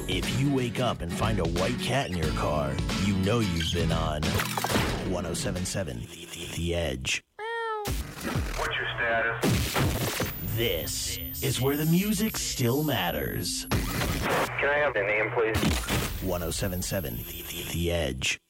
If you wake up and find a white cat in your car, you know you've been on 107.7 The Edge. What's your status? This is where the music still matters. Can I have the name, please? 107.7 The Edge.